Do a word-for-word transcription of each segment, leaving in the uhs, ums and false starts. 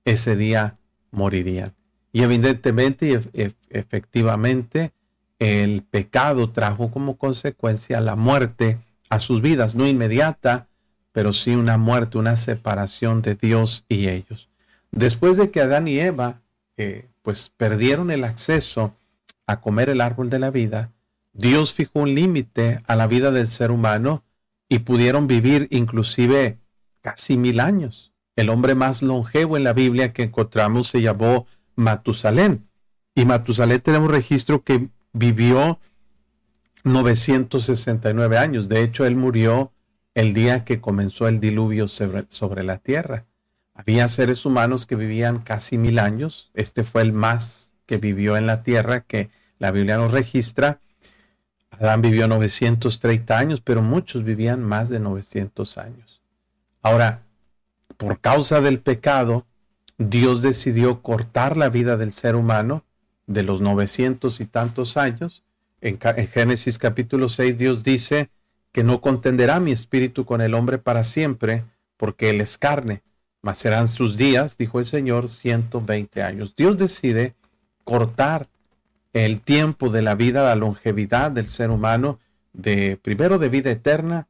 ese día morirían. Y evidentemente y ef- efectivamente el pecado trajo como consecuencia la muerte a sus vidas, no inmediata, pero sí una muerte, una separación de Dios y ellos. Después de que Adán y Eva eh, pues perdieron el acceso a comer el árbol de la vida, Dios fijó un límite a la vida del ser humano y pudieron vivir inclusive casi mil años. El hombre más longevo en la Biblia que encontramos se llamó Matusalén. Y Matusalén tenemos registro que vivió novecientos sesenta y nueve años. De hecho, él murió el día que comenzó el diluvio sobre, sobre la tierra. Había seres humanos que vivían casi mil años. Este fue el más que vivió en la tierra que la Biblia nos registra. Adán vivió novecientos treinta años, pero muchos vivían más de novecientos años. Ahora, por causa del pecado, Dios decidió cortar la vida del ser humano de los novecientos y tantos años. En, en Génesis capítulo seis, Dios dice que no contenderá mi espíritu con el hombre para siempre, porque él es carne, mas serán sus días, dijo el Señor, ciento veinte años. Dios decide cortar el tiempo de la vida, la longevidad del ser humano, de primero de vida eterna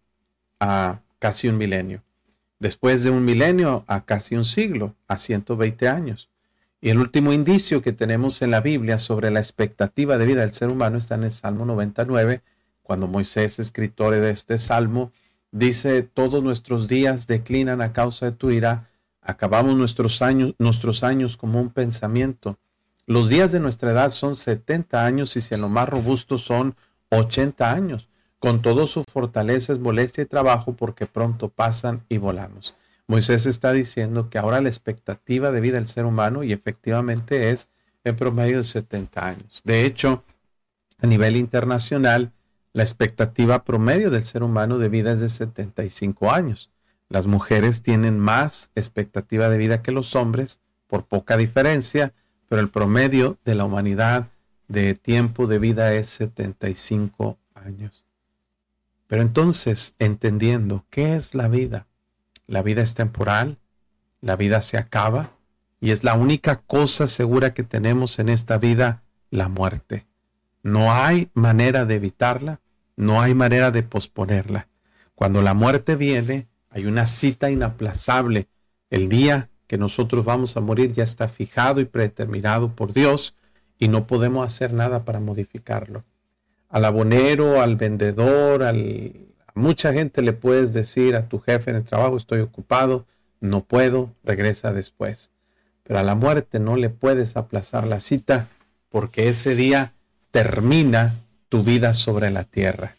a casi un milenio. Después de un milenio a casi un siglo, a ciento veinte años. Y el último indicio que tenemos en la Biblia sobre la expectativa de vida del ser humano está en el Salmo noventa y nueve, cuando Moisés, escritor de este salmo, dice: todos nuestros días declinan a causa de tu ira, acabamos nuestros años, nuestros años como un pensamiento. Los días de nuestra edad son setenta años y si en lo más robusto son ochenta años. Con todo su fortaleza es molestia y trabajo porque pronto pasan y volamos. Moisés está diciendo que ahora la expectativa de vida del ser humano y efectivamente es en promedio de setenta años. De hecho, a nivel internacional, la expectativa promedio del ser humano de vida es de setenta y cinco años. Las mujeres tienen más expectativa de vida que los hombres, por poca diferencia, pero el promedio de la humanidad de tiempo de vida es setenta y cinco años. Pero entonces, entendiendo qué es la vida, la vida es temporal, la vida se acaba y es la única cosa segura que tenemos en esta vida, la muerte. No hay manera de evitarla, no hay manera de posponerla. Cuando la muerte viene, hay una cita inaplazable. El día que nosotros vamos a morir ya está fijado y predeterminado por Dios y no podemos hacer nada para modificarlo. Al abonero, al vendedor, al, a mucha gente le puedes decir, a tu jefe en el trabajo: estoy ocupado, no puedo, regresa después. Pero a la muerte no le puedes aplazar la cita porque ese día termina tu vida sobre la tierra.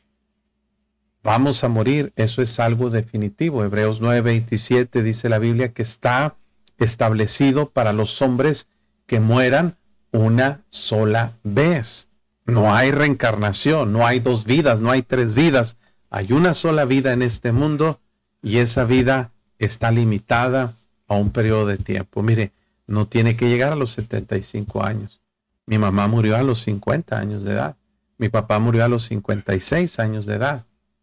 Vamos a morir, eso es algo definitivo. Hebreos nueve veintisiete dice la Biblia que está establecido para los hombres que mueran una sola vez. No hay reencarnación, no hay dos vidas, no hay tres vidas. Hay una sola vida en este mundo y esa vida está limitada a un periodo de tiempo. Mire, no tiene que llegar a los setenta y cinco años. Mi mamá murió a los cincuenta años de edad. Mi papá murió a los cincuenta y seis años de edad.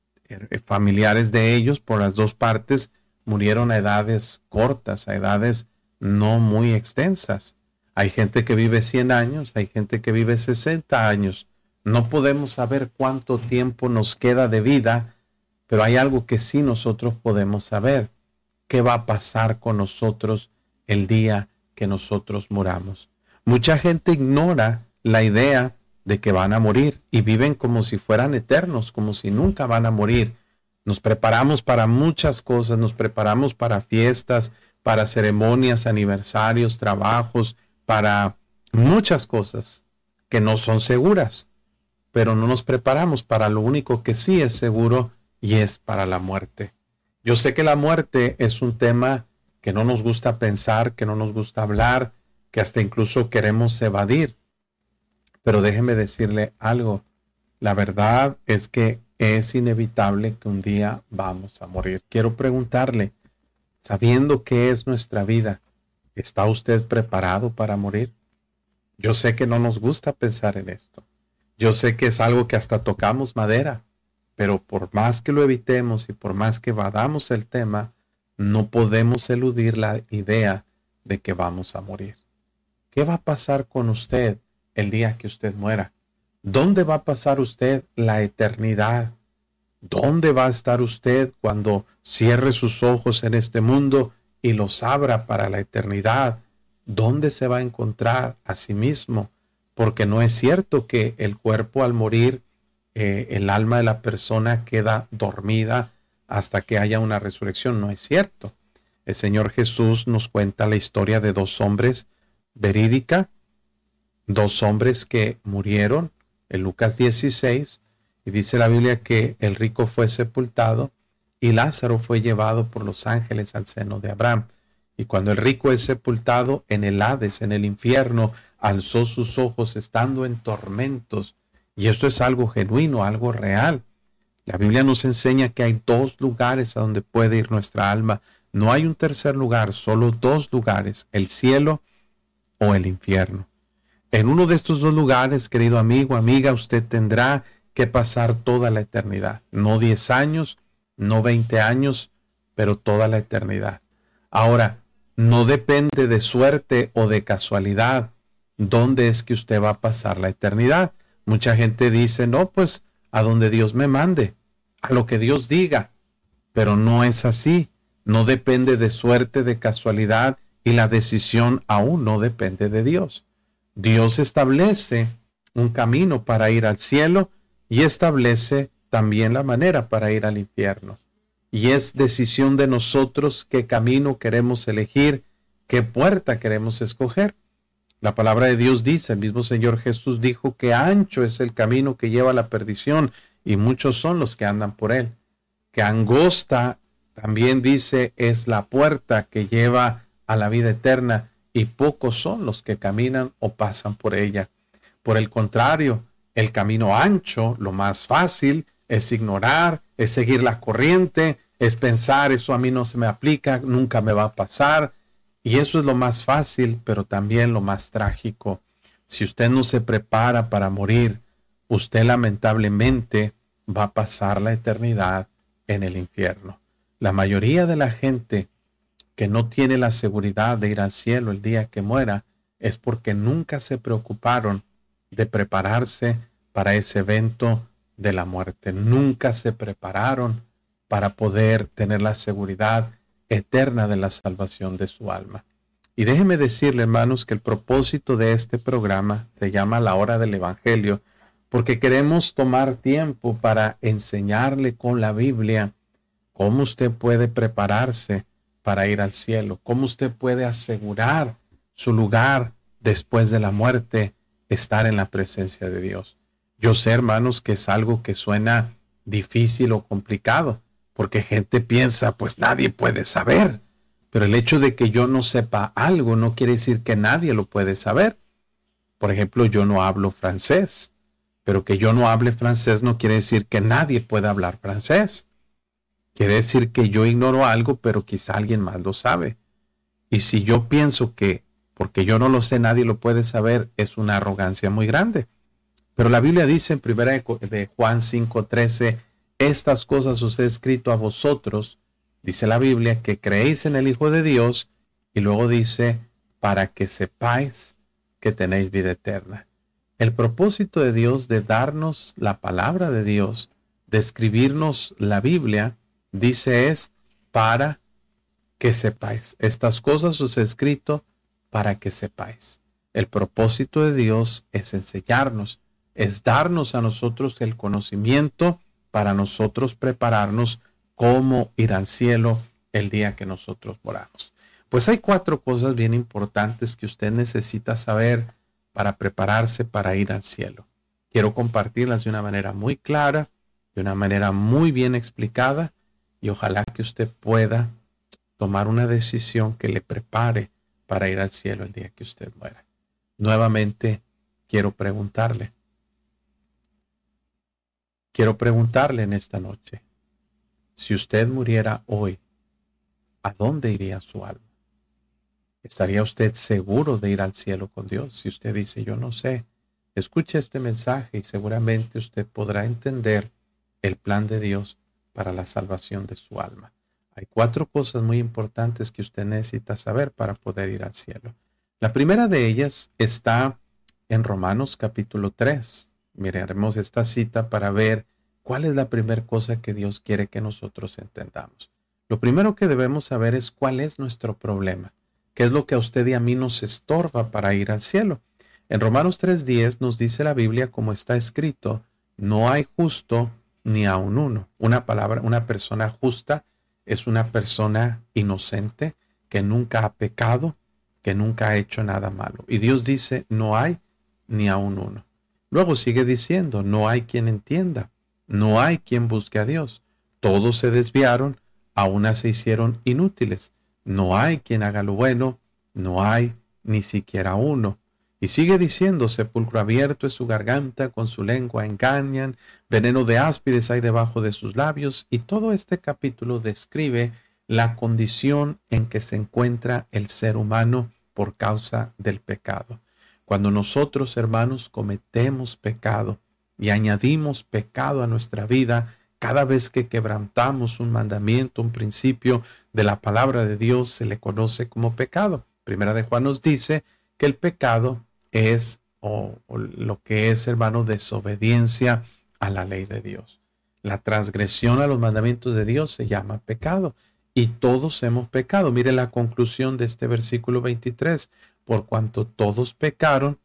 Familiares de ellos, por las dos partes, murieron a edades cortas, a edades no muy extensas. Hay gente que vive cien años, hay gente que vive sesenta años. No podemos saber cuánto tiempo nos queda de vida, pero hay algo que sí nosotros podemos saber: qué va a pasar con nosotros el día que nosotros muramos. Mucha gente ignora la idea de que van a morir y viven como si fueran eternos, como si nunca van a morir. Nos preparamos para muchas cosas, nos preparamos para fiestas, para ceremonias, aniversarios, trabajos, para muchas cosas que no son seguras, pero no nos preparamos para lo único que sí es seguro y es para la muerte. Yo sé que la muerte es un tema que no nos gusta pensar, que no nos gusta hablar, que hasta incluso queremos evadir. Pero déjeme decirle algo, la verdad es que es inevitable que un día vamos a morir. Quiero preguntarle, sabiendo qué es nuestra vida, ¿está usted preparado para morir? Yo sé que no nos gusta pensar en esto. Yo sé que es algo que hasta tocamos madera, pero por más que lo evitemos y por más que evadamos el tema, no podemos eludir la idea de que vamos a morir. ¿Qué va a pasar con usted el día que usted muera? ¿Dónde va a pasar usted la eternidad? ¿Dónde va a estar usted cuando cierre sus ojos en este mundo y los abra para la eternidad? ¿Dónde se va a encontrar a sí mismo? Porque no es cierto que el cuerpo al morir, eh, el alma de la persona queda dormida hasta que haya una resurrección. No es cierto. El Señor Jesús nos cuenta la historia de dos hombres verídica, dos hombres que murieron en Lucas dieciséis, y dice la Biblia que el rico fue sepultado y Lázaro fue llevado por los ángeles al seno de Abraham. Y cuando el rico es sepultado en el Hades, en el infierno, alzó sus ojos estando en tormentos. Y esto es algo genuino, algo real. La Biblia nos enseña que hay dos lugares a donde puede ir nuestra alma. No hay un tercer lugar, solo dos lugares, el cielo o el infierno. En uno de estos dos lugares, querido amigo, amiga, usted tendrá que pasar toda la eternidad. No diez años, no veinte años, pero toda la eternidad. Ahora, no depende de suerte o de casualidad dónde es que usted va a pasar la eternidad. Mucha gente dice, no, pues a donde Dios me mande, a lo que Dios diga. Pero no es así. No depende de suerte, de casualidad, y la decisión aún no depende de Dios. Dios establece un camino para ir al cielo y establece también la manera para ir al infierno. Y es decisión de nosotros qué camino queremos elegir, qué puerta queremos escoger. La palabra de Dios dice, el mismo Señor Jesús dijo que ancho es el camino que lleva a la perdición y muchos son los que andan por él. Que angosta, también dice, es la puerta que lleva a la vida eterna y pocos son los que caminan o pasan por ella. Por el contrario, el camino ancho, lo más fácil, es ignorar, es seguir la corriente, es pensar, eso a mí no se me aplica, nunca me va a pasar. Y eso es lo más fácil, pero también lo más trágico. Si usted no se prepara para morir, usted lamentablemente va a pasar la eternidad en el infierno. La mayoría de la gente que no tiene la seguridad de ir al cielo el día que muera es porque nunca se preocuparon de prepararse para ese evento de la muerte. Nunca se prepararon para poder tener la seguridad eterna de la salvación de su alma. Y déjeme decirle, hermanos, que el propósito de este programa se llama La Hora del Evangelio, porque queremos tomar tiempo para enseñarle con la Biblia cómo usted puede prepararse para ir al cielo, cómo usted puede asegurar su lugar después de la muerte, estar en la presencia de Dios. Yo sé, hermanos, que es algo que suena difícil o complicado, porque gente piensa, pues nadie puede saber. Pero el hecho de que yo no sepa algo no quiere decir que nadie lo puede saber. Por ejemplo, yo no hablo francés, pero que yo no hable francés no quiere decir que nadie pueda hablar francés. Quiere decir que yo ignoro algo, pero quizá alguien más lo sabe. Y si yo pienso que porque yo no lo sé, nadie lo puede saber, es una arrogancia muy grande. Pero la Biblia dice en primera de Juan cinco trece, estas cosas os he escrito a vosotros, dice la Biblia, que creéis en el Hijo de Dios, y luego dice, para que sepáis que tenéis vida eterna. El propósito de Dios de darnos la palabra de Dios, de escribirnos la Biblia, dice es para que sepáis. Estas cosas os he escrito para que sepáis. El propósito de Dios es enseñarnos, es darnos a nosotros el conocimiento para nosotros prepararnos cómo ir al cielo el día que nosotros moramos. Pues hay cuatro cosas bien importantes que usted necesita saber para prepararse para ir al cielo. Quiero compartirlas de una manera muy clara, de una manera muy bien explicada, y ojalá que usted pueda tomar una decisión que le prepare para ir al cielo el día que usted muera. Nuevamente, quiero preguntarle, quiero preguntarle en esta noche, si usted muriera hoy, ¿a dónde iría su alma? ¿Estaría usted seguro de ir al cielo con Dios? Si usted dice, yo no sé, escuche este mensaje y seguramente usted podrá entender el plan de Dios para la salvación de su alma. Hay cuatro cosas muy importantes que usted necesita saber para poder ir al cielo. La primera de ellas está en Romanos capítulo tres. Miraremos esta cita para ver cuál es la primera cosa que Dios quiere que nosotros entendamos. Lo primero que debemos saber es cuál es nuestro problema. ¿Qué es lo que a usted y a mí nos estorba para ir al cielo? En Romanos tres diez nos dice la Biblia, como está escrito, no hay justo ni aun uno. Una palabra, una persona justa es una persona inocente que nunca ha pecado, que nunca ha hecho nada malo. Y Dios dice, no hay ni aun uno. Luego sigue diciendo, no hay quien entienda, no hay quien busque a Dios. Todos se desviaron, a una se hicieron inútiles. No hay quien haga lo bueno, no hay ni siquiera uno. Y sigue diciendo, sepulcro abierto es su garganta, con su lengua engañan, veneno de áspides hay debajo de sus labios. Y todo este capítulo describe la condición en que se encuentra el ser humano por causa del pecado. Cuando nosotros, hermanos, cometemos pecado y añadimos pecado a nuestra vida, cada vez que quebrantamos un mandamiento, un principio de la palabra de Dios, se le conoce como pecado. Primera de Juan nos dice que el pecado es o, o lo que es, hermano, desobediencia a la ley de Dios. La transgresión a los mandamientos de Dios se llama pecado y todos hemos pecado. Mire la conclusión de este versículo veintitrés. Por cuanto todos pecaron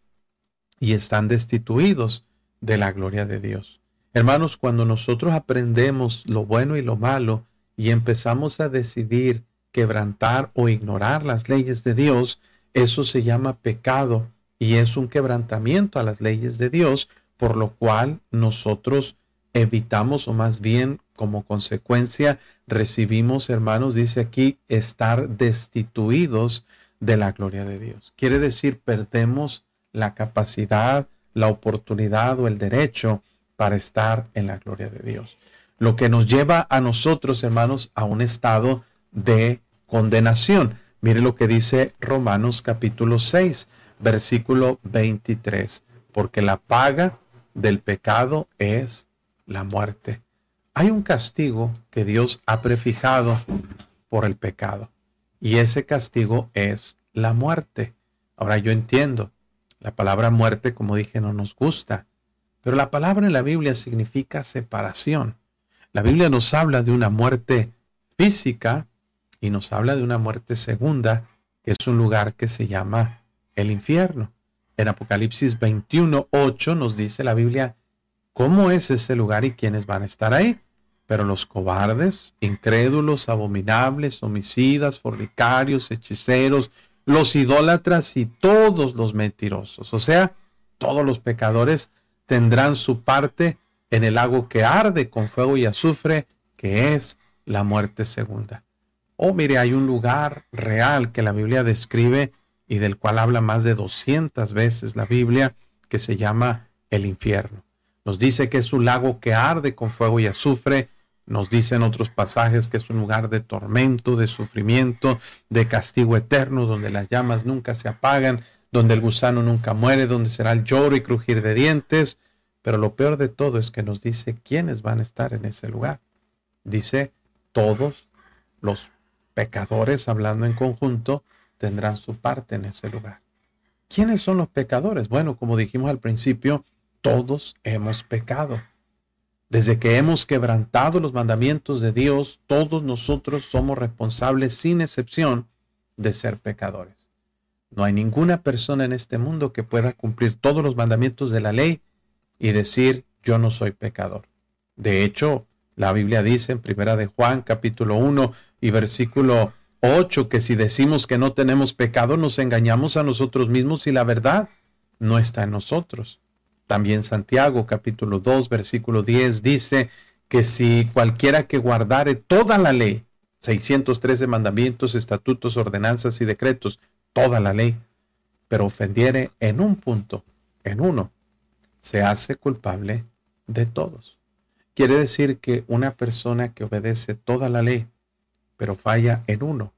y están destituidos de la gloria de Dios. Hermanos, cuando nosotros aprendemos lo bueno y lo malo y empezamos a decidir quebrantar o ignorar las leyes de Dios, eso se llama pecado y es un quebrantamiento a las leyes de Dios, por lo cual nosotros evitamos, o más bien como consecuencia recibimos, hermanos, dice aquí, estar destituidos de la gloria de Dios. Quiere decir, perdemos la capacidad, la oportunidad o el derecho para estar en la gloria de Dios. Lo que nos lleva a nosotros, hermanos, a un estado de condenación. Mire lo que dice Romanos capítulo seis, versículo veintitrés. Porque la paga del pecado es la muerte. Hay un castigo que Dios ha prefijado por el pecado. Y ese castigo es la muerte. Ahora yo entiendo, la palabra muerte, como dije, no nos gusta. Pero la palabra en la Biblia significa separación. La Biblia nos habla de una muerte física y nos habla de una muerte segunda, que es un lugar que se llama el infierno. En Apocalipsis veintiuno, ocho nos dice la Biblia cómo es ese lugar y quiénes van a estar ahí. Pero los cobardes, incrédulos, abominables, homicidas, fornicarios, hechiceros, los idólatras y todos los mentirosos, o sea, todos los pecadores tendrán su parte en el lago que arde con fuego y azufre, que es la muerte segunda. Oh, mire, hay un lugar real que la Biblia describe y del cual habla más de doscientas veces la Biblia, que se llama el infierno. Nos dice que es un lago que arde con fuego y azufre. Nos dicen otros pasajes que es un lugar de tormento, de sufrimiento, de castigo eterno, donde las llamas nunca se apagan, donde el gusano nunca muere, donde será el lloro y crujir de dientes. Pero lo peor de todo es que nos dice quiénes van a estar en ese lugar. Dice, todos los pecadores, hablando en conjunto, tendrán su parte en ese lugar. ¿Quiénes son los pecadores? Bueno, como dijimos al principio, todos hemos pecado. Desde que hemos quebrantado los mandamientos de Dios, todos nosotros somos responsables, sin excepción, de ser pecadores. No hay ninguna persona en este mundo que pueda cumplir todos los mandamientos de la ley y decir, yo no soy pecador. De hecho, la Biblia dice en Primera de Juan, capítulo uno y versículo ocho, que si decimos que no tenemos pecado, nos engañamos a nosotros mismos y la verdad no está en nosotros. También Santiago, capítulo dos, versículo diez, dice que si cualquiera que guardare toda la ley, seiscientos trece mandamientos, estatutos, ordenanzas y decretos, toda la ley, pero ofendiere en un punto, en uno, se hace culpable de todos. Quiere decir que una persona que obedece toda la ley, pero falla en uno,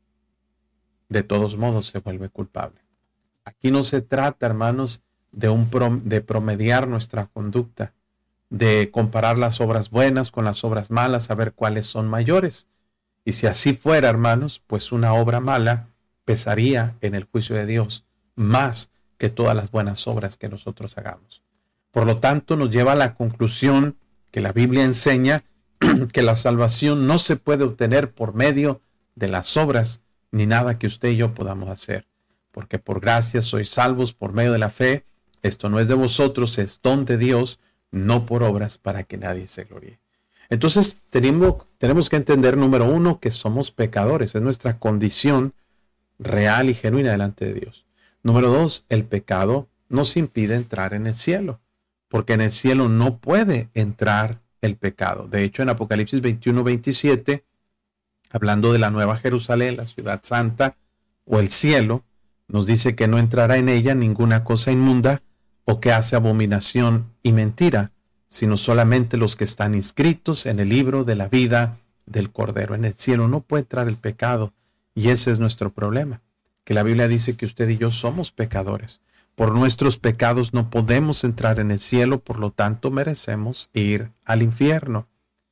de todos modos se vuelve culpable. Aquí no se trata, hermanos, de, un prom- de promediar nuestra conducta, de comparar las obras buenas con las obras malas, a ver cuáles son mayores. Y si así fuera, hermanos, pues una obra mala pesaría en el juicio de Dios más que todas las buenas obras que nosotros hagamos. Por lo tanto, nos lleva a la conclusión que la Biblia enseña que la salvación no se puede obtener por medio de las obras, ni nada que usted y yo podamos hacer. Porque por gracia sois salvos por medio de la fe. Esto no es de vosotros, es don de Dios, no por obras para que nadie se gloríe. Entonces tenemos, tenemos que entender, número uno, que somos pecadores. Es nuestra condición real y genuina delante de Dios. Número dos, el pecado nos impide entrar en el cielo, porque en el cielo no puede entrar el pecado. De hecho, en Apocalipsis veintiuno, veintisiete, hablando de la Nueva Jerusalén, la ciudad santa o el cielo, nos dice que no entrará en ella ninguna cosa inmunda o que hace abominación y mentira, sino solamente los que están inscritos en el libro de la vida del Cordero. En el cielo no puede entrar el pecado, y ese es nuestro problema, que la Biblia dice que usted y yo somos pecadores. Por nuestros pecados no podemos entrar en el cielo, por lo tanto merecemos ir al infierno.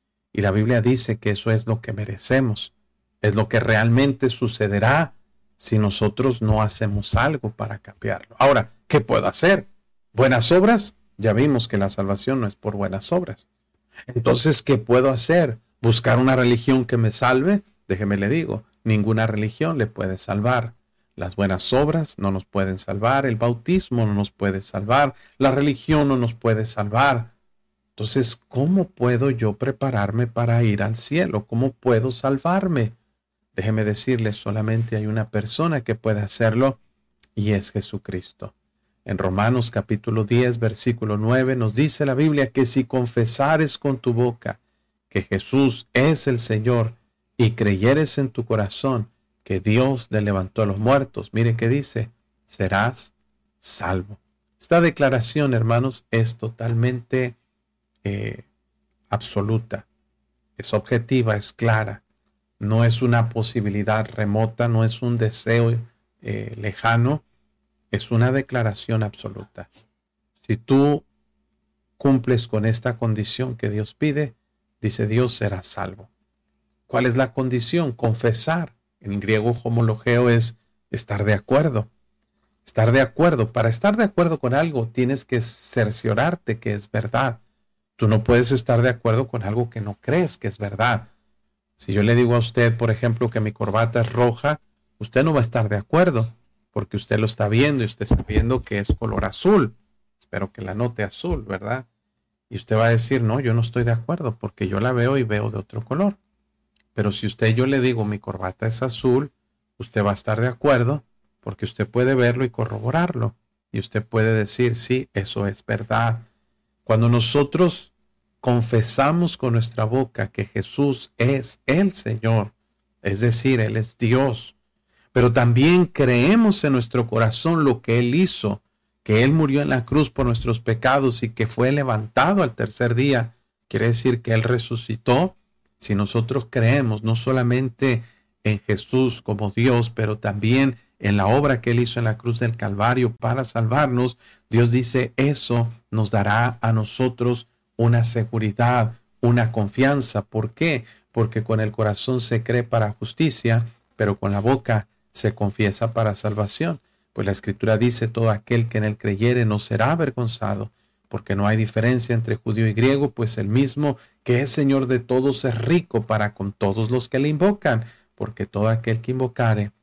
Y la Biblia dice que eso es lo que merecemos, es lo que realmente sucederá si nosotros no hacemos algo para cambiarlo. Ahora, ¿qué puedo hacer? ¿Buenas obras? Ya vimos que la salvación no es por buenas obras. Entonces, ¿qué puedo hacer? ¿Buscar una religión que me salve? Déjeme le digo, ninguna religión le puede salvar. Las buenas obras no nos pueden salvar, el bautismo no nos puede salvar, la religión no nos puede salvar. Entonces, ¿cómo puedo yo prepararme para ir al cielo? ¿Cómo puedo salvarme? Déjeme decirles, solamente hay una persona que puede hacerlo, y es Jesucristo. En Romanos capítulo diez, versículo nueve, nos dice la Biblia que si confesares con tu boca que Jesús es el Señor y creyeres en tu corazón que Dios le levantó a los muertos, mire qué dice, serás salvo. Esta declaración, hermanos, es totalmente eh, absoluta, es objetiva, es clara. No es una posibilidad remota, no es un deseo eh, lejano, es una declaración absoluta. Si tú cumples con esta condición que Dios pide, dice Dios, serás salvo. ¿Cuál es la condición? Confesar. En griego, homologeo es estar de acuerdo. Estar de acuerdo. Para estar de acuerdo con algo, tienes que cerciorarte que es verdad. Tú no puedes estar de acuerdo con algo que no crees que es verdad. Si yo le digo a usted, por ejemplo, que mi corbata es roja, usted no va a estar de acuerdo, porque usted lo está viendo y usted está viendo que es color azul. Espero que la note azul, ¿verdad? Y usted va a decir, no, yo no estoy de acuerdo, porque yo la veo y veo de otro color. Pero si usted yo le digo, mi corbata es azul, usted va a estar de acuerdo, porque usted puede verlo y corroborarlo. Y usted puede decir, sí, eso es verdad. Cuando nosotros confesamos con nuestra boca que Jesús es el Señor, es decir, Él es Dios, pero también creemos en nuestro corazón lo que Él hizo, que Él murió en la cruz por nuestros pecados y que fue levantado al tercer día, quiere decir que Él resucitó. Si nosotros creemos no solamente en Jesús como Dios, pero también en la obra que Él hizo en la cruz del Calvario para salvarnos, Dios dice, eso nos dará a nosotros una seguridad, una confianza. ¿Por qué? Porque con el corazón se cree para justicia, pero con la boca se confiesa para salvación. Pues la Escritura dice, todo aquel que en Él creyere no será avergonzado, porque no hay diferencia entre judío y griego, pues el mismo que es Señor de todos es rico para con todos los que le invocan, porque todo aquel que invocare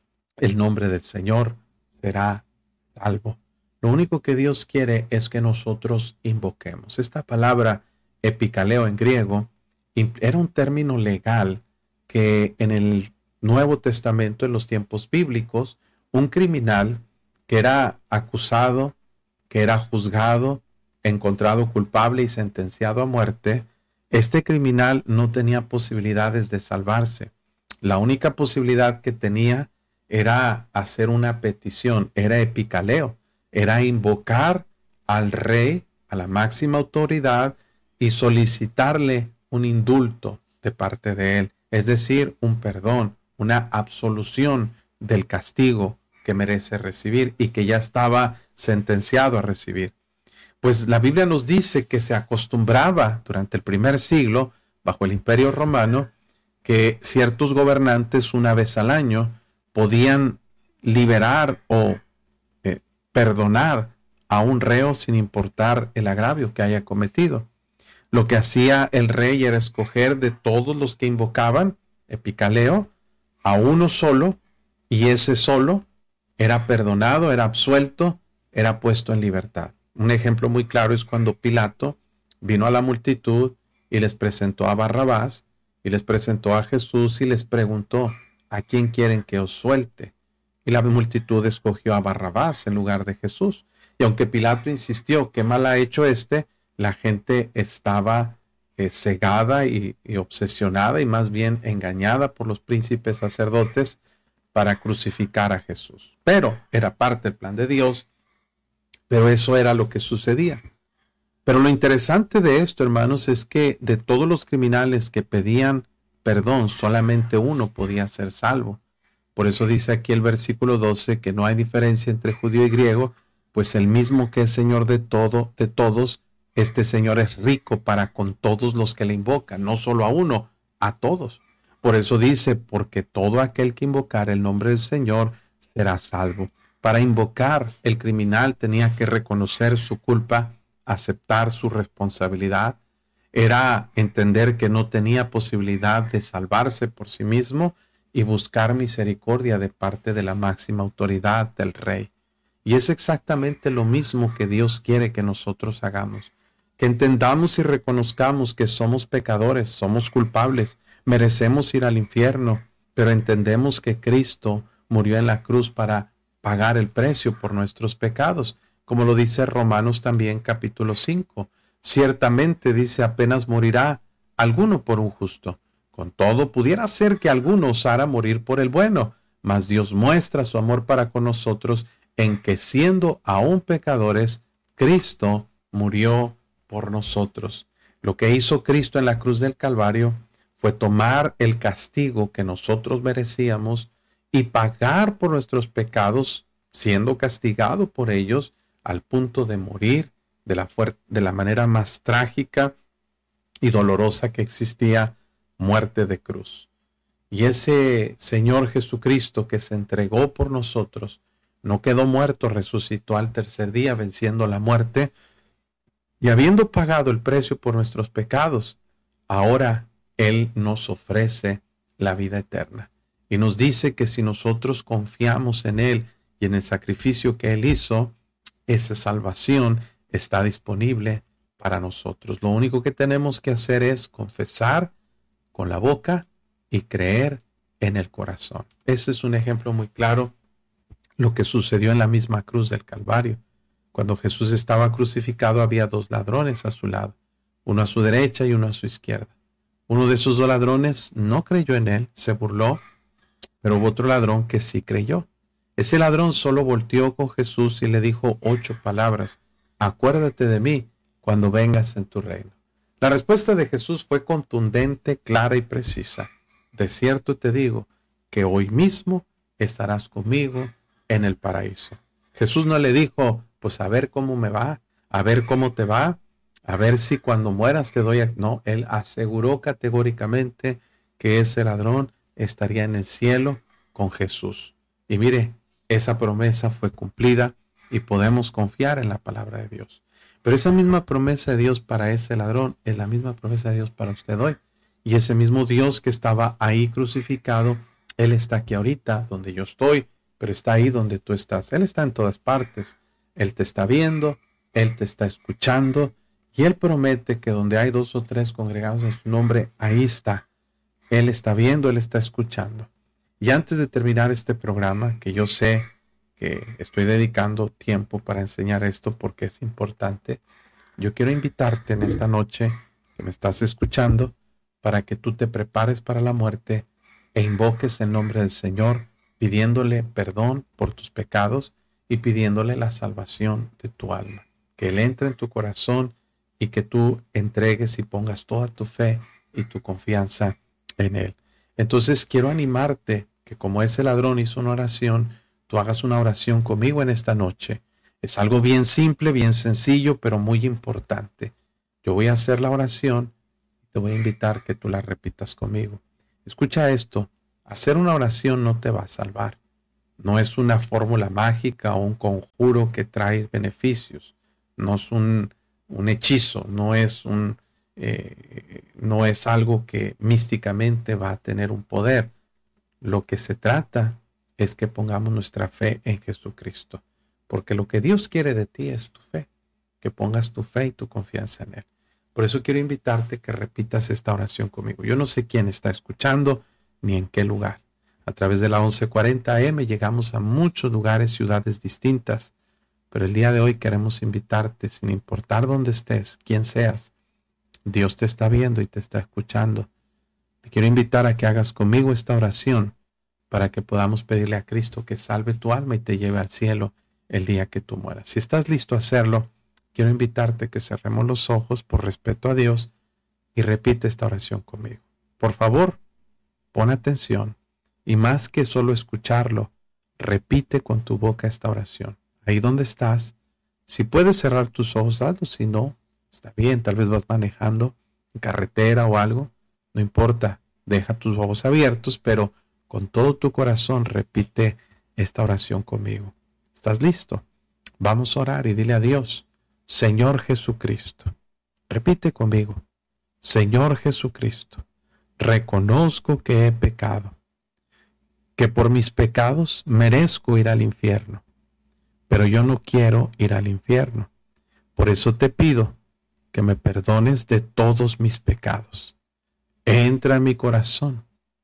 el nombre del Señor será salvo. Lo único que Dios quiere es que nosotros invoquemos. Esta palabra epikaleo en griego era un término legal que en el Nuevo Testamento, en los tiempos bíblicos, un criminal que era acusado, que era juzgado, encontrado culpable y sentenciado a muerte, este criminal no tenía posibilidades de salvarse. La única posibilidad que tenía era hacer una petición, era epikaleo. Era invocar al rey, a la máxima autoridad, y solicitarle un indulto de parte de él, es decir, un perdón, una absolución del castigo que merece recibir y que ya estaba sentenciado a recibir. Pues la Biblia nos dice que se acostumbraba durante el primer siglo, bajo el Imperio Romano, que ciertos gobernantes una vez al año podían liberar o eh, perdonar a un reo sin importar el agravio que haya cometido. Lo que hacía el rey era escoger de todos los que invocaban, epicaleo, a uno solo, y ese solo era perdonado, era absuelto, era puesto en libertad. Un ejemplo muy claro es cuando Pilato vino a la multitud y les presentó a Barrabás, y les presentó a Jesús y les preguntó, ¿a quién quieren que os suelte? Y la multitud escogió a Barrabás en lugar de Jesús. Y aunque Pilato insistió, qué mal ha hecho este, la gente estaba eh, cegada y, y obsesionada y más bien engañada por los príncipes sacerdotes para crucificar a Jesús. Pero era parte del plan de Dios, pero eso era lo que sucedía. Pero lo interesante de esto, hermanos, es que de todos los criminales que pedían perdón, solamente uno podía ser salvo. Por eso dice aquí el versículo doce que no hay diferencia entre judío y griego, pues el mismo que es Señor de todo, de todos, este Señor es rico para con todos los que le invocan, no solo a uno, a todos. Por eso dice, porque todo aquel que invocar el nombre del Señor será salvo. Para invocar, el criminal tenía que reconocer su culpa, aceptar su responsabilidad. Era entender que no tenía posibilidad de salvarse por sí mismo y buscar misericordia de parte de la máxima autoridad del Rey. Y es exactamente lo mismo que Dios quiere que nosotros hagamos. Que entendamos y reconozcamos que somos pecadores, somos culpables, merecemos ir al infierno, pero entendemos que Cristo murió en la cruz para pagar el precio por nuestros pecados, como lo dice Romanos también capítulo cinco. Ciertamente dice, apenas morirá alguno por un justo. Con todo, pudiera ser que alguno osara morir por el bueno, mas Dios muestra su amor para con nosotros en que siendo aún pecadores, Cristo murió por nosotros. Lo que hizo Cristo en la cruz del Calvario fue tomar el castigo que nosotros merecíamos y pagar por nuestros pecados, siendo castigado por ellos al punto de morir de la, de la manera más trágica y dolorosa que existía, muerte de cruz. Y ese Señor Jesucristo que se entregó por nosotros, no quedó muerto, resucitó al tercer día venciendo la muerte y habiendo pagado el precio por nuestros pecados, ahora Él nos ofrece la vida eterna. Y nos dice que si nosotros confiamos en Él y en el sacrificio que Él hizo, esa salvación está disponible para nosotros. Lo único que tenemos que hacer es confesar con la boca y creer en el corazón. Ese es un ejemplo muy claro lo que sucedió en la misma cruz del Calvario. Cuando Jesús estaba crucificado había dos ladrones a su lado, uno a su derecha y uno a su izquierda. Uno de esos dos ladrones no creyó en Él, se burló, pero hubo otro ladrón que sí creyó. Ese ladrón solo volteó con Jesús y le dijo ocho palabras: acuérdate de mí cuando vengas en tu reino. La respuesta de Jesús fue contundente, clara y precisa. De cierto te digo que hoy mismo estarás conmigo en el paraíso. Jesús no le dijo, pues a ver cómo me va, a ver cómo te va, a ver si cuando mueras te doy... A... No, Él aseguró categóricamente que ese ladrón estaría en el cielo con Jesús. Y mire, esa promesa fue cumplida y podemos confiar en la palabra de Dios. Pero esa misma promesa de Dios para ese ladrón es la misma promesa de Dios para usted hoy. Y ese mismo Dios que estaba ahí crucificado, Él está aquí ahorita donde yo estoy, pero está ahí donde tú estás. Él está en todas partes. Él te está viendo, Él te está escuchando y Él promete que donde hay dos o tres congregados en su nombre, ahí está. Él está viendo, Él está escuchando. Y antes de terminar este programa, que yo sé que estoy dedicando tiempo para enseñar esto porque es importante, yo quiero invitarte en esta noche que me estás escuchando para que tú te prepares para la muerte e invoques el nombre del Señor, pidiéndole perdón por tus pecados y pidiéndole la salvación de tu alma. Que Él entre en tu corazón y que tú entregues y pongas toda tu fe y tu confianza en Él. Entonces quiero animarte que como ese ladrón hizo una oración, tú hagas una oración conmigo en esta noche. Es algo bien simple, bien sencillo, pero muy importante. Yo voy a hacer la oración y te voy a invitar que tú la repitas conmigo. Escucha esto, hacer una oración no te va a salvar. No es una fórmula mágica o un conjuro que trae beneficios. No es un, un hechizo, no es, un, eh, no es algo que místicamente va a tener un poder. Lo que se trata es que pongamos nuestra fe en Jesucristo. Porque lo que Dios quiere de ti es tu fe. Que pongas tu fe y tu confianza en Él. Por eso quiero invitarte que repitas esta oración conmigo. Yo no sé quién está escuchando ni en qué lugar. A través de la once cuarenta A M llegamos a muchos lugares, ciudades distintas, pero el día de hoy queremos invitarte, sin importar dónde estés, quién seas, Dios te está viendo y te está escuchando. Te quiero invitar a que hagas conmigo esta oración para que podamos pedirle a Cristo que salve tu alma y te lleve al cielo el día que tú mueras. Si estás listo a hacerlo, quiero invitarte a que cerremos los ojos por respeto a Dios y repite esta oración conmigo. Por favor, pon atención. Y más que solo escucharlo, repite con tu boca esta oración. Ahí donde estás, si puedes cerrar tus ojos, hazlo. Si no, está bien, tal vez vas manejando en carretera o algo. No importa, deja tus ojos abiertos, pero con todo tu corazón repite esta oración conmigo. ¿Estás listo? Vamos a orar y dile a Dios, Señor Jesucristo. Repite conmigo, Señor Jesucristo, reconozco que he pecado, que por mis pecados merezco ir al infierno, pero yo no quiero ir al infierno. Por eso te pido que me perdones de todos mis pecados. Entra en mi corazón.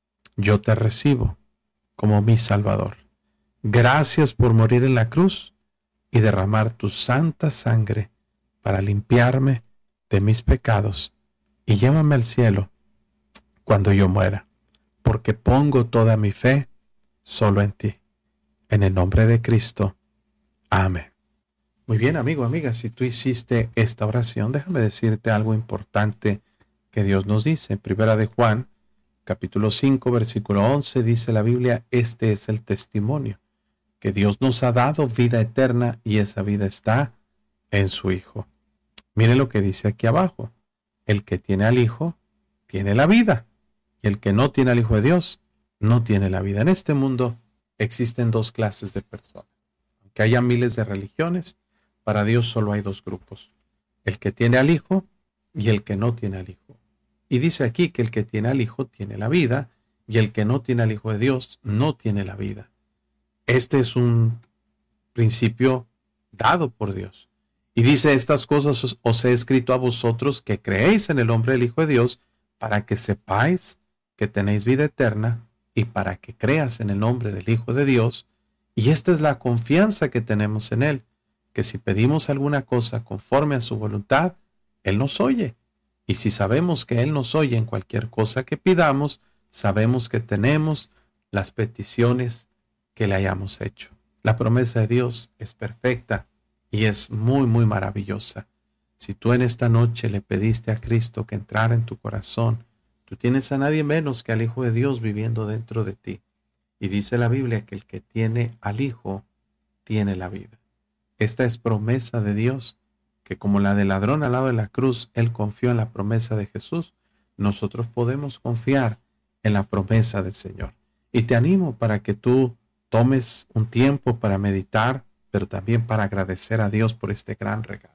Yo te recibo como mi Salvador. Gracias por morir en la cruz y derramar tu santa sangre para limpiarme de mis pecados y llévame al cielo cuando yo muera, porque pongo toda mi fe solo en ti. En el nombre de Cristo. Amén. Muy bien, amigo, amiga, si tú hiciste esta oración, déjame decirte algo importante que Dios nos dice. En Primera de Juan, capítulo cinco, versículo once, dice la Biblia, este es el testimonio, que Dios nos ha dado vida eterna y esa vida está en su Hijo. Mire lo que dice aquí abajo. El que tiene al Hijo, tiene la vida. Y el que no tiene al Hijo de Dios, no tiene la vida. En este mundo existen dos clases de personas. Aunque haya miles de religiones, para Dios solo hay dos grupos. El que tiene al Hijo y el que no tiene al Hijo. Y dice aquí que el que tiene al Hijo tiene la vida y el que no tiene al Hijo de Dios no tiene la vida. Este es un principio dado por Dios. Y dice, estas cosas os, os he escrito a vosotros que creéis en el nombre del Hijo de Dios, para que sepáis que tenéis vida eterna y para que creas en el nombre del Hijo de Dios. Y esta es la confianza que tenemos en Él, que si pedimos alguna cosa conforme a su voluntad, Él nos oye. Y si sabemos que Él nos oye en cualquier cosa que pidamos, sabemos que tenemos las peticiones que le hayamos hecho. La promesa de Dios es perfecta y es muy, muy maravillosa. Si tú en esta noche le pediste a Cristo que entrara en tu corazón, tú tienes a nadie menos que al Hijo de Dios viviendo dentro de ti. Y dice la Biblia que el que tiene al Hijo, tiene la vida. Esta es promesa de Dios, que como la del ladrón al lado de la cruz, él confió en la promesa de Jesús, nosotros podemos confiar en la promesa del Señor. Y te animo para que tú tomes un tiempo para meditar, pero también para agradecer a Dios por este gran regalo.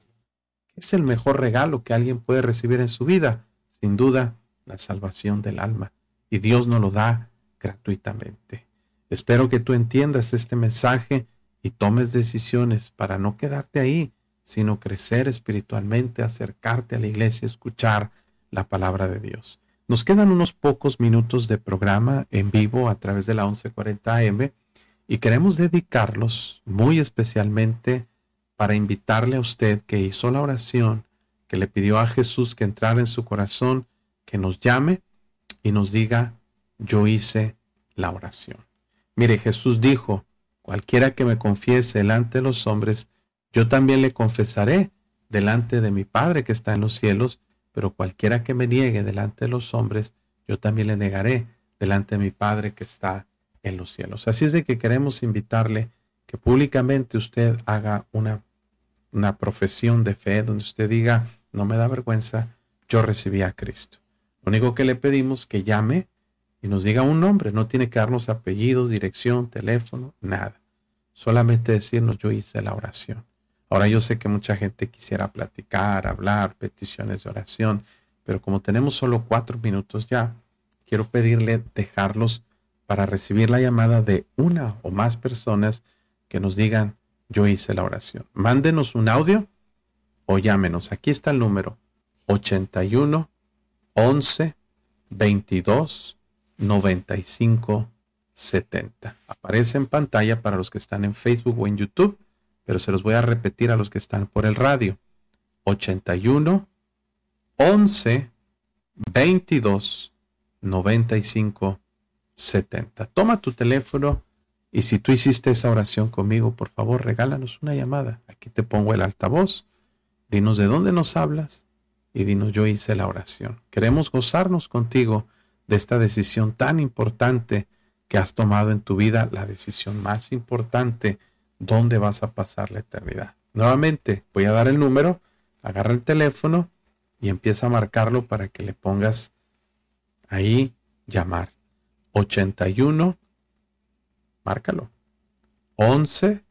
Es el mejor regalo que alguien puede recibir en su vida, sin duda, la salvación del alma. Y Dios nos lo da gratuitamente. Espero que tú entiendas este mensaje y tomes decisiones para no quedarte ahí, sino crecer espiritualmente, acercarte a la iglesia, escuchar la palabra de Dios. Nos quedan unos pocos minutos de programa en vivo a través de la once cuarenta A M y queremos dedicarlos muy especialmente para invitarle a usted que hizo la oración, que le pidió a Jesús que entrara en su corazón, que nos llame y nos diga, yo hice la oración. Mire, Jesús dijo, cualquiera que me confiese delante de los hombres, yo también le confesaré delante de mi Padre que está en los cielos, pero cualquiera que me niegue delante de los hombres, yo también le negaré delante de mi Padre que está en los cielos. Así es de que queremos invitarle que públicamente usted haga una, una profesión de fe donde usted diga, no me da vergüenza, yo recibí a Cristo. Lo único que le pedimos que llame y nos diga un nombre. No tiene que darnos apellidos, dirección, teléfono, nada. Solamente decirnos, yo hice la oración. Ahora yo sé que mucha gente quisiera platicar, hablar, peticiones de oración, pero como tenemos solo cuatro minutos ya, quiero pedirle dejarlos para recibir la llamada de una o más personas que nos digan, yo hice la oración. Mándenos un audio o llámenos. Aquí está el número ochenta y uno, once, veintidós, noventa y cinco, setenta. Aparece en pantalla para los que están en Facebook o en YouTube, pero se los voy a repetir a los que están por el radio. ochenta y uno, once, veintidós, noventa y cinco, setenta. Toma tu teléfono y si tú hiciste esa oración conmigo, por favor, regálanos una llamada. Aquí te pongo el altavoz. Dinos de dónde nos hablas y dinos, yo hice la oración. Queremos gozarnos contigo de esta decisión tan importante que has tomado en tu vida, la decisión más importante, dónde vas a pasar la eternidad. Nuevamente, voy a dar el número, agarra el teléfono y empieza a marcarlo para que le pongas ahí, llamar. ochenta y uno, márcalo, once,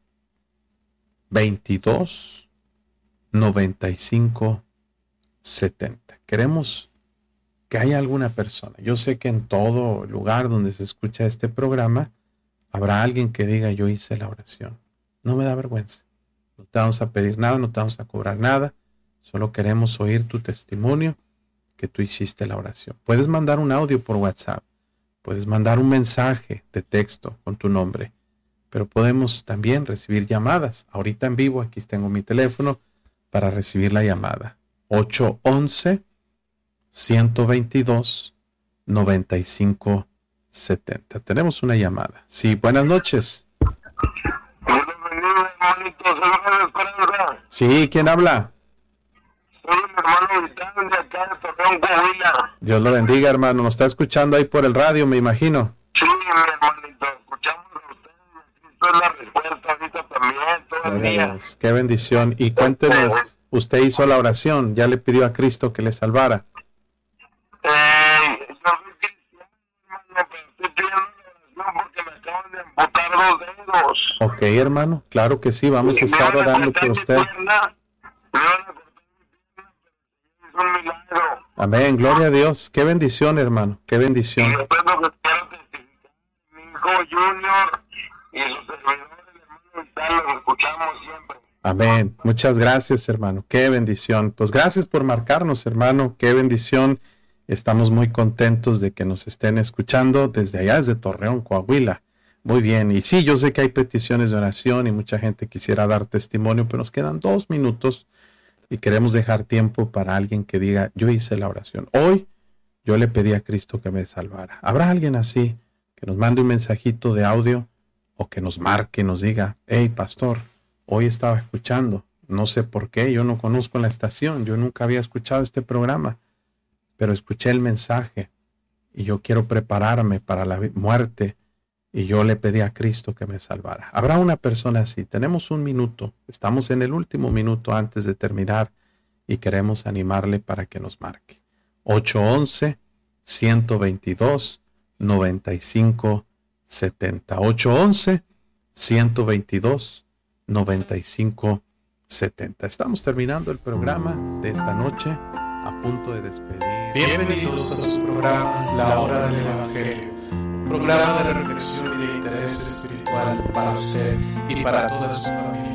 veintidós, noventa y cinco, setenta. Queremos que haya alguna persona. Yo sé que en todo lugar donde se escucha este programa habrá alguien que diga, yo hice la oración. No me da vergüenza. No te vamos a pedir nada, no te vamos a cobrar nada. Solo queremos oír tu testimonio que tú hiciste la oración. Puedes mandar un audio por WhatsApp. Puedes mandar un mensaje de texto con tu nombre. Pero podemos también recibir llamadas. Ahorita en vivo, aquí tengo mi teléfono para recibir la llamada. ocho once, ciento veintidós, noventa y cinco, setenta. Tenemos una llamada. Sí, buenas noches. Sí, ¿quién habla? Soy mi hermano Vitán de acá de Torreón, Coahuila. Dios lo bendiga, hermano. Nos está escuchando ahí por el radio, me imagino. Sí, mi hermanito, escuchamos a ustedes y aquí está la respuesta ahorita también, todo el día. Dios, qué bendición. Y cuéntenos, usted hizo la oración, ya le pidió a Cristo que le salvara. Eh, yo soy cristiano, hermano, pero estoy pidiendo la oración porque me acaban de amputar dos dedos. Ok, hermano, claro que sí, vamos a estar orando por usted. Es un milagro. Amén, gloria a Dios. Qué bendición, hermano, qué bendición. Y después lo que quiero testificar, mi hijo Junior y los servidores del hermano Vitán los escuchamos siempre. Amén. Muchas gracias, hermano. Qué bendición. Pues gracias por marcarnos, hermano. Qué bendición. Estamos muy contentos de que nos estén escuchando desde allá, desde Torreón, Coahuila. Muy bien. Y sí, yo sé que hay peticiones de oración y mucha gente quisiera dar testimonio, pero nos quedan dos minutos y queremos dejar tiempo para alguien que diga, yo hice la oración. Hoy yo le pedí a Cristo que me salvara. ¿Habrá alguien así que nos mande un mensajito de audio o que nos marque y nos diga, hey, pastor, hoy estaba escuchando, no sé por qué, yo no conozco la estación, yo nunca había escuchado este programa, pero escuché el mensaje y yo quiero prepararme para la muerte y yo le pedí a Cristo que me salvara. Habrá una persona así. Tenemos un minuto, estamos en el último minuto antes de terminar y queremos animarle para que nos marque. ocho once, ciento veintidós, noventa y cinco, setenta. ocho once, ciento veintidós, noventa y cinco, setenta. Estamos terminando el programa de esta noche, a punto de despedir. Bienvenidos a su programa La Hora del Evangelio, un programa de reflexión y de interés espiritual para usted y para toda su familia.